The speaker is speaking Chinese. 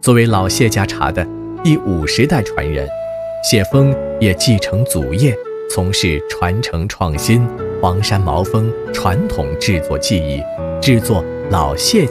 作为老谢家茶的第50代传人，谢峰也继承祖业，从事传承创新黄山毛峰传统制作技艺，制作老谢